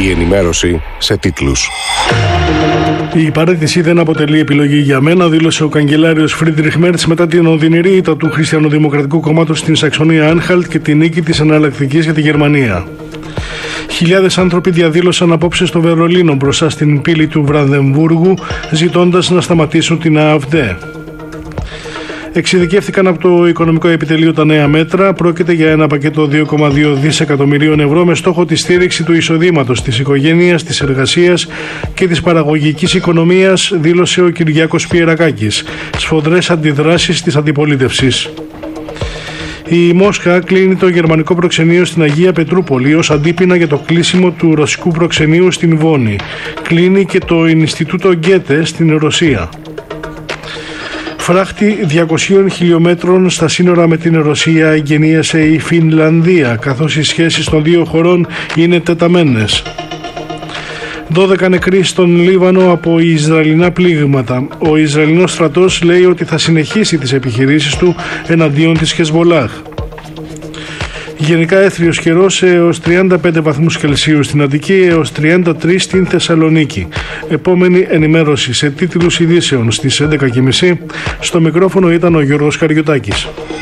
Η ενημέρωση σε τίτλους. Η παραίτηση δεν αποτελεί επιλογή για μένα, δήλωσε ο καγκελάριος Φρίντριχ Μέρτς μετά την οδυνηρή ήττα του Χριστιανοδημοκρατικού Κόμματος στην Σαξονία Άνχαλτ και την νίκη της εναλλακτικής για τη Γερμανία. Χιλιάδες άνθρωποι διαδήλωσαν απόψε στο Βερολίνο μπροστά στην πύλη του Βρανδεμβούργου, ζητώντας να σταματήσουν την ΑΦΔ. Εξειδικεύτηκαν από το Οικονομικό Επιτελείο τα νέα μέτρα. Πρόκειται για ένα πακέτο 2,2 δισεκατομμυρίων ευρώ με στόχο τη στήριξη του εισοδήματος της οικογένειας, της εργασίας και της παραγωγικής οικονομίας, δήλωσε ο Κυριάκος Πιερακάκης. Σφοδρές αντιδράσεις της αντιπολίτευσης. Η Μόσχα κλείνει το γερμανικό προξενείο στην Αγία Πετρούπολη ως αντίπεινα για το κλείσιμο του ρωσικού προξενείου στην Βόνη. Κλείνει και το Ινστιτούτο Γκέτε στην Ρωσία. Φράχτη 200 χιλιόμετρων στα σύνορα με την Ρωσία εγγενίασε η Φινλανδία, καθώς οι σχέσεις των δύο χωρών είναι τεταμένες. 12 νεκροί στον Λίβανο από Ισραηλινά πλήγματα. Ο Ισραηλινός στρατός λέει ότι θα συνεχίσει τις επιχειρήσεις του εναντίον της Χεσβολάχ. Γενικά έθριος καιρός έως 35 βαθμούς Κελσίου στην Αττική, έως 33 στην Θεσσαλονίκη. Επόμενη ενημέρωση σε τίτλους ειδήσεων στις 11.30. Στο μικρόφωνο ήταν ο Γιώργος Καριωτάκης.